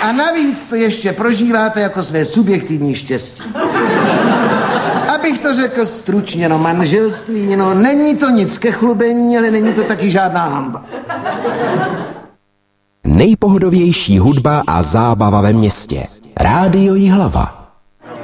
A navíc to ještě prožíváte jako své subjektivní štěstí. Abych to řekl stručně, no manželství, no není to nic ke chlubení, ale není to taky žádná hanba. Nejpohodovější hudba a zábava ve městě. Rádio Jihlava.